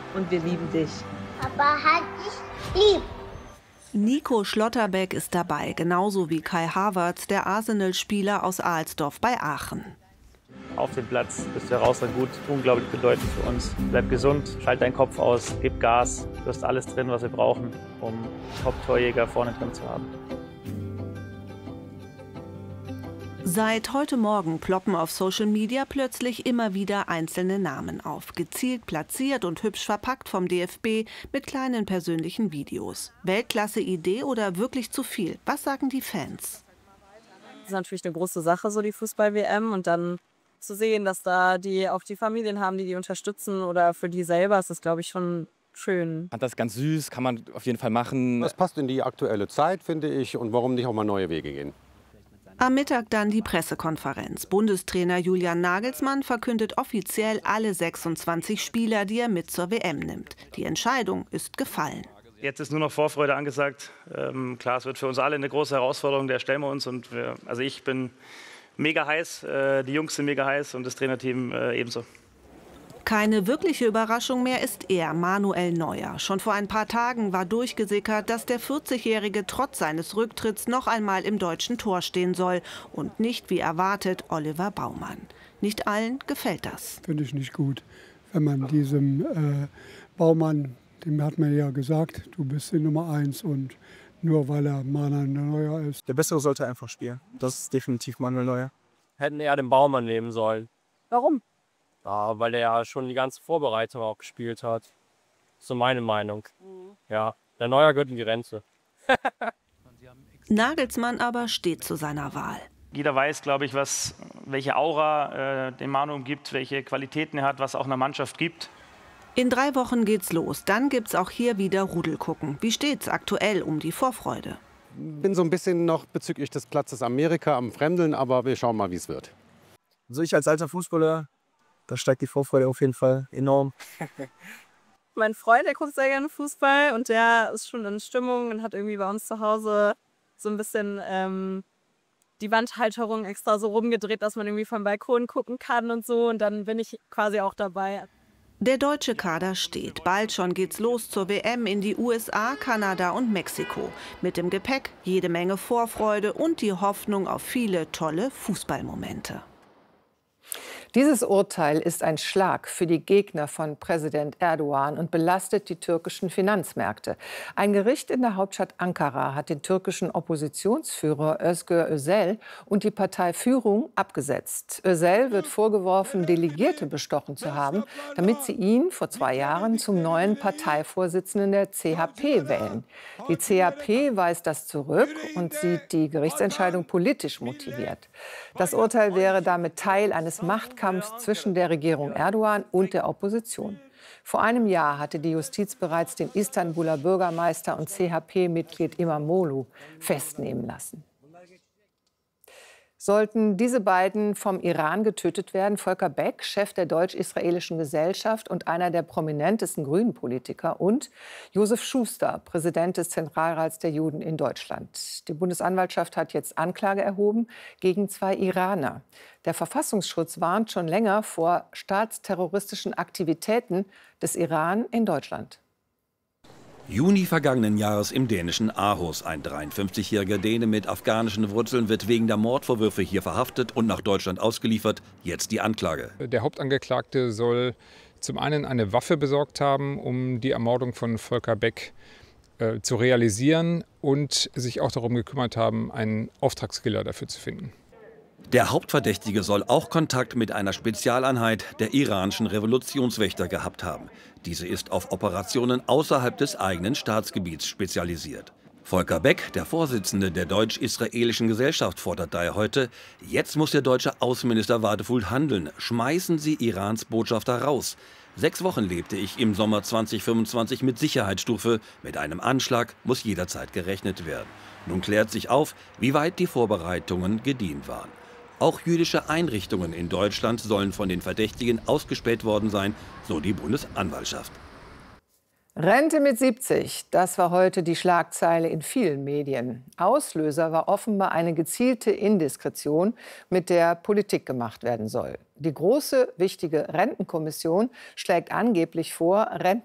und wir lieben dich. Papa hat dich lieb. Nico Schlotterbeck ist dabei, genauso wie Kai Havertz, der Arsenal-Spieler aus Alsdorf bei Aachen. Auf dem Platz bist du heraus gut, unglaublich bedeutend für uns. Bleib gesund, schalt deinen Kopf aus, gib Gas. Du hast alles drin, was wir brauchen, um Top-Torjäger vorne drin zu haben. Seit heute Morgen ploppen auf Social Media plötzlich immer wieder einzelne Namen auf. Gezielt platziert und hübsch verpackt vom DFB mit kleinen persönlichen Videos. Weltklasse-Idee oder wirklich zu viel? Was sagen die Fans? Das ist natürlich eine große Sache, so die Fußball-WM. Und dann zu sehen, dass da die auch die Familien haben, die unterstützen oder für die selber, ist das, glaube ich, schon schön. Das ist ganz süß, kann man auf jeden Fall machen. Das passt in die aktuelle Zeit, finde ich. Und warum nicht auch mal neue Wege gehen? Am Mittag dann die Pressekonferenz. Bundestrainer Julian Nagelsmann verkündet offiziell alle 26 Spieler, die er mit zur WM nimmt. Die Entscheidung ist gefallen. Jetzt ist nur noch Vorfreude angesagt. Klar, es wird für uns alle eine große Herausforderung, der stellen wir uns. Also ich bin mega heiß, die Jungs sind mega heiß und das Trainerteam ebenso. Keine wirkliche Überraschung mehr ist er, Manuel Neuer. Schon vor ein paar Tagen war durchgesickert, dass der 40-Jährige trotz seines Rücktritts noch einmal im deutschen Tor stehen soll. Und nicht, wie erwartet, Oliver Baumann. Nicht allen gefällt das. Finde ich nicht gut, wenn man diesem Baumann, dem hat man ja gesagt, du bist die Nummer 1 und nur weil er Manuel Neuer ist. Der Bessere sollte einfach spielen. Das ist definitiv Manuel Neuer. Hätten eher den Baumann nehmen sollen. Warum? Ja, weil er ja schon die ganze Vorbereitung auch gespielt hat. So meine Meinung. Ja, der Neuer gehört in die Rente. Nagelsmann aber steht zu seiner Wahl. Jeder weiß, glaube ich, welche Aura dem Manu umgibt, welche Qualitäten er hat, was auch einer Mannschaft gibt. In 3 Wochen geht's los. Dann gibt's auch hier wieder Rudelgucken. Wie steht's aktuell um die Vorfreude? Bin so ein bisschen noch bezüglich des Platzes Amerika am Fremdeln, aber wir schauen mal, wie es wird. Also ich als alter Fußballer, da steigt die Vorfreude auf jeden Fall enorm. Mein Freund, der guckt sehr gerne Fußball und der ist schon in Stimmung und hat irgendwie bei uns zu Hause so ein bisschen die Wandhalterung extra so rumgedreht, dass man irgendwie vom Balkon gucken kann und so. Und dann bin ich quasi auch dabei. Der deutsche Kader steht. Bald schon geht's los zur WM in die USA, Kanada und Mexiko. Mit dem Gepäck jede Menge Vorfreude und die Hoffnung auf viele tolle Fußballmomente. Dieses Urteil ist ein Schlag für die Gegner von Präsident Erdogan und belastet die türkischen Finanzmärkte. Ein Gericht in der Hauptstadt Ankara hat den türkischen Oppositionsführer Özgür Özel und die Parteiführung abgesetzt. Özel wird vorgeworfen, Delegierte bestochen zu haben, damit sie ihn vor 2 Jahren zum neuen Parteivorsitzenden der CHP wählen. Die CHP weist das zurück und sieht die Gerichtsentscheidung politisch motiviert. Das Urteil wäre damit Teil eines Machtkampfs zwischen der Regierung Erdogan und der Opposition. Vor einem Jahr hatte die Justiz bereits den Istanbuler Bürgermeister und CHP-Mitglied İmamoğlu festnehmen lassen. Sollten diese beiden vom Iran getötet werden, Volker Beck, Chef der deutsch-israelischen Gesellschaft und einer der prominentesten Grünen-Politiker, und Josef Schuster, Präsident des Zentralrats der Juden in Deutschland. Die Bundesanwaltschaft hat jetzt Anklage erhoben gegen 2 Iraner. Der Verfassungsschutz warnt schon länger vor staatsterroristischen Aktivitäten des Iran in Deutschland. Juni vergangenen Jahres im dänischen Aarhus. Ein 53-jähriger Däne mit afghanischen Wurzeln wird wegen der Mordvorwürfe hier verhaftet und nach Deutschland ausgeliefert. Jetzt die Anklage. Der Hauptangeklagte soll zum einen eine Waffe besorgt haben, um die Ermordung von Volker Beck zu realisieren, und sich auch darum gekümmert haben, einen Auftragskiller dafür zu finden. Der Hauptverdächtige soll auch Kontakt mit einer Spezialeinheit der iranischen Revolutionswächter gehabt haben. Diese ist auf Operationen außerhalb des eigenen Staatsgebiets spezialisiert. Volker Beck, der Vorsitzende der deutsch-israelischen Gesellschaft, fordert daher heute: Jetzt muss der deutsche Außenminister Wadefuhl handeln. Schmeißen Sie Irans Botschafter raus. 6 Wochen lebte ich im Sommer 2025 mit Sicherheitsstufe. Mit einem Anschlag muss jederzeit gerechnet werden. Nun klärt sich auf, wie weit die Vorbereitungen gediehen waren. Auch jüdische Einrichtungen in Deutschland sollen von den Verdächtigen ausgespäht worden sein, so die Bundesanwaltschaft. Rente mit 70, das war heute die Schlagzeile in vielen Medien. Auslöser war offenbar eine gezielte Indiskretion, mit der Politik gemacht werden soll. Die große, wichtige Rentenkommission schlägt angeblich vor, Rentner